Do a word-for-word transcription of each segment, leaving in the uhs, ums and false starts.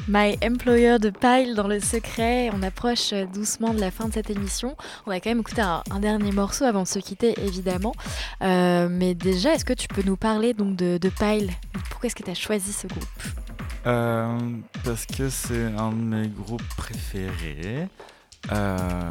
My Employer de Pile dans le secret. On approche doucement de la fin de cette émission. On va quand même écouter un, un dernier morceau avant de se quitter, évidemment. Euh, mais déjà, est-ce que tu peux nous parler donc de, de Pile ? Pourquoi est-ce que tu as choisi ce groupe ? euh, Parce que c'est un de mes groupes préférés. Euh,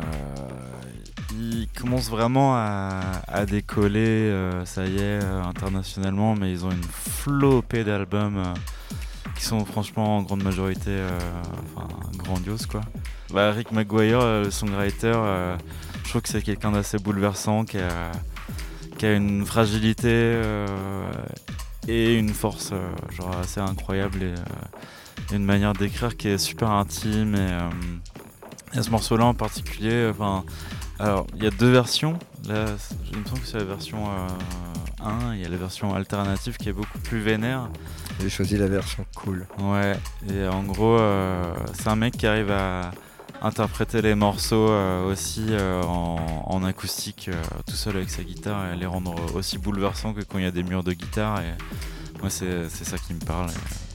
ils commencent vraiment à, à décoller, euh, ça y est, euh, internationalement, mais ils ont une flopée d'albums euh, qui sont franchement en grande majorité euh, enfin, grandioses, quoi. Bah, Rick Maguire, euh, le songwriter, euh, je trouve que c'est quelqu'un d'assez bouleversant, qui a, qui a une fragilité euh, et une force euh, genre assez incroyable, et euh, une manière d'écrire qui est super intime. Et, euh, et ce morceau-là en particulier, enfin, alors il y a deux versions. Là, il me semble que c'est la version euh, un, il y a la version alternative qui est beaucoup plus vénère. J'ai choisi la version cool. Ouais, et en gros, euh, c'est un mec qui arrive à interpréter les morceaux euh, aussi euh, en, en acoustique, euh, tout seul avec sa guitare, et les rendre aussi bouleversants que quand il y a des murs de guitare. Et moi, c'est, c'est ça qui me parle. Et...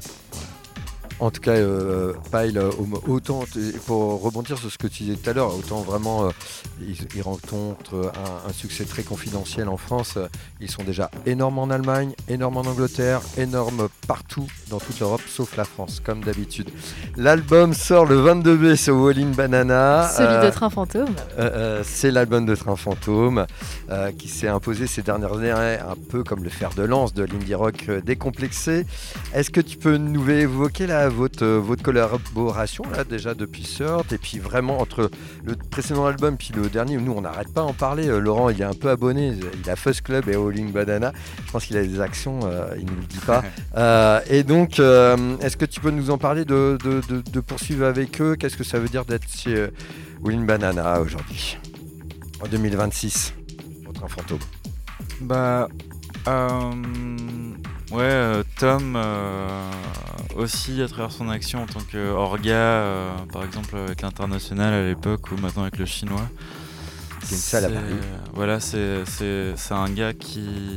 En tout cas, euh, Pile, autant, pour rebondir sur ce que tu disais tout à l'heure, autant vraiment, euh, ils, ils rencontrent un, un succès très confidentiel en France. Ils sont déjà énormes en Allemagne, énormes en Angleterre, énormes partout dans toute l'Europe, sauf la France, comme d'habitude. L'album sort le vingt-deux mai sur Wallin Banana. Celui euh, de Train Fantôme. Euh, euh, c'est l'album de Train Fantôme euh, qui s'est imposé ces dernières années un peu comme le fer de lance de l'indie rock euh, décomplexé. Est-ce que tu peux nous évoquer là, votre, euh, votre collaboration là, déjà depuis Surt, et puis vraiment entre le précédent album puis le dernier, nous on n'arrête pas à en parler. euh, Laurent il est un peu abonné, il a Fuzz Club et All In Banana, je pense qu'il a des actions, euh, il ne nous le dit pas. euh, et donc euh, est-ce que tu peux nous en parler de, de, de, de poursuivre avec eux? Qu'est-ce que ça veut dire d'être chez euh, All In Banana aujourd'hui, en deux mille vingt-six, pour Train Fantôme? Bah, euh, ouais, euh, Tom euh, aussi à travers son action en tant qu'orga, euh, par exemple avec l'International à l'époque, ou maintenant avec le Chinois. C'est une salle à Paris. Voilà, c'est, c'est, c'est un gars qui,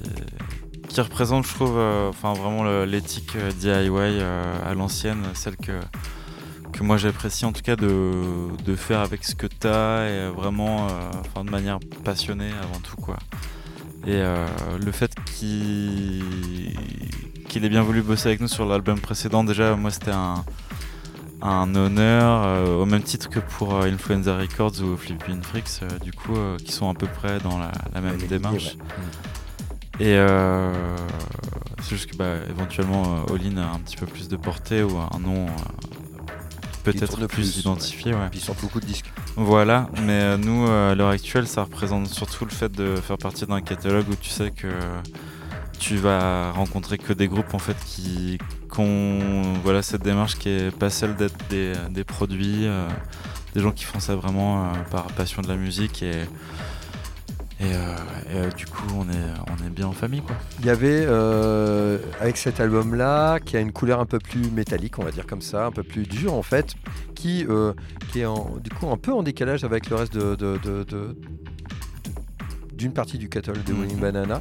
qui représente, je trouve, euh, enfin vraiment le, l'éthique euh, D I Y euh, à l'ancienne, celle que que moi j'apprécie en tout cas de, de faire avec ce que t'as, et vraiment euh, enfin, de manière passionnée avant tout, quoi. Et euh, le fait qu'il, qu'il ait bien voulu bosser avec nous sur l'album précédent, déjà moi c'était un, un honneur, euh, au même titre que pour euh, Influenza Records ou Flippin' Freaks, euh, du coup euh, qui sont à peu près dans la, la même Ouais, démarche. Ouais. Et euh, c'est juste que bah, éventuellement euh, All In a un petit peu plus de portée, ou un nom euh, peut-être plus, plus identifié, ouais. Puis ils sortent beaucoup de disques. Voilà, mais euh, nous, euh, à l'heure actuelle, ça représente surtout le fait de faire partie d'un catalogue où tu sais que tu vas rencontrer que des groupes en fait qui, qui ont voilà, cette démarche qui est pas celle d'être des, des produits, euh, des gens qui font ça vraiment euh, par passion de la musique, et Et, euh, et euh, du coup, on est, on est bien en famille, quoi. Il y avait, euh, avec cet album-là, qui a une couleur un peu plus métallique, on va dire comme ça, un peu plus dure en fait, qui, euh, qui est en, du coup un peu en décalage avec le reste de, de, de, de, de d'une partie du catalogue de All In Banana.